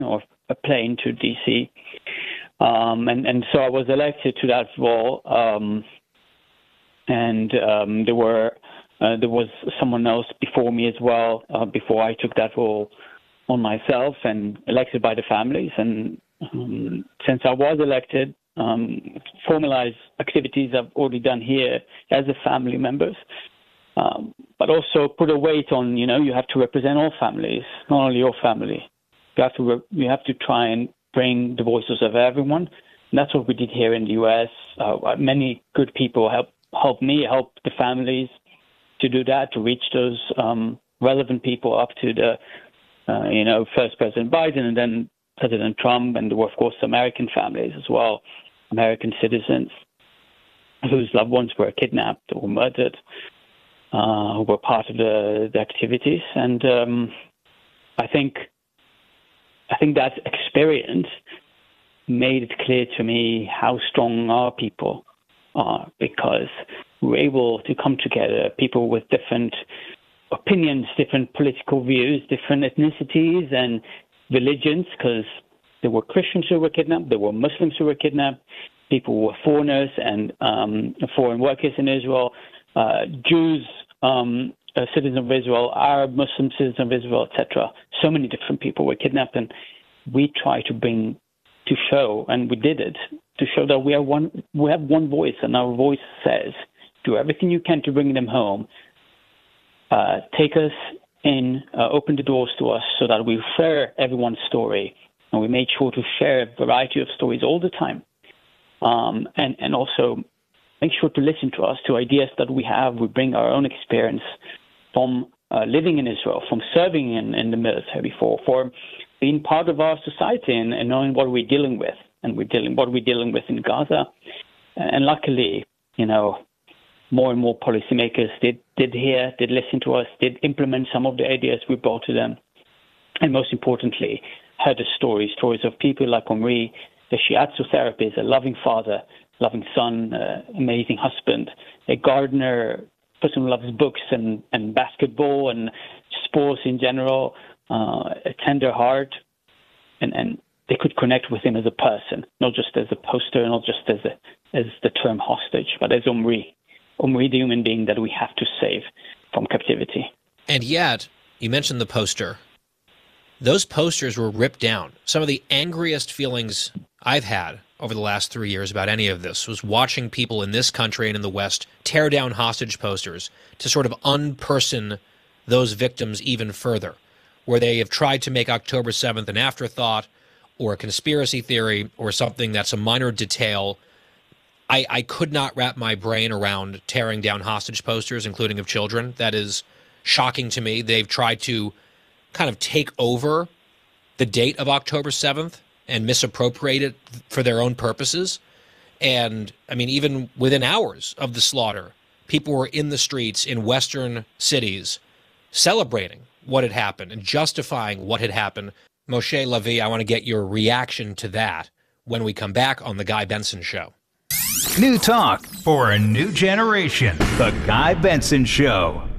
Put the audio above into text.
or a plane to DC. And so I was elected to that role. There was someone else before me as well, before I took that role on myself, and elected by the families. And since I was elected, formalized activities I've already done here as a family members, but also put a weight on, you have to represent all families, not only your family. You have to try and bring the voices of everyone. And that's what we did here in the U.S. Many good people helped me, help the families to do that, to reach those relevant people up to the, first President Biden and then President Trump, and there were, of course, American families as well, American citizens whose loved ones were kidnapped or murdered, who were part of the activities. And I think that experience made it clear to me how strong our people are, because we're able to come together, people with different opinions, different political views, different ethnicities and religions, because there were Christians who were kidnapped, there were Muslims who were kidnapped, people who were foreigners and foreign workers in Israel, Jews, citizens of Israel, Arab Muslim citizens of Israel, etc. So many different people were kidnapped, and we try to show, and we did it, to show that we have one voice, and our voice says, do everything you can to bring them home. Take us in, open the doors to us so that we share everyone's story. And we made sure to share a variety of stories all the time. And also make sure to listen to us, to ideas that we have. We bring our own experience from living in Israel, from serving in the military before, for being part of our society and knowing what we're dealing with. And what we're dealing with in Gaza. And luckily, more and more policymakers did listen to us, did implement some of the ideas we brought to them, and most importantly, heard the stories of people like Omri, the shiatsu therapist, a loving father, loving son, amazing husband, a gardener, person who loves books and basketball and sports in general, a tender heart, and they could connect with him as a person, not just as a poster, not just as the term hostage, but as Omri, the human being that we have to save from captivity. And yet, you mentioned the poster. Those posters were ripped down. Some of the angriest feelings I've had over the last 3 years about any of this was watching people in this country and in the West tear down hostage posters to sort of unperson those victims even further, where they have tried to make October 7th an afterthought or a conspiracy theory or something that's a minor detail. I could not wrap my brain around tearing down hostage posters, including of children. That is shocking to me. They've tried to kind of take over the date of October 7th and misappropriate it for their own purposes. And, I mean, even within hours of the slaughter, people were in the streets in Western cities celebrating what had happened and justifying what had happened. Moshe Levi, I want to get your reaction to that when we come back on The Guy Benson Show. New talk for a new generation. The Guy Benson Show.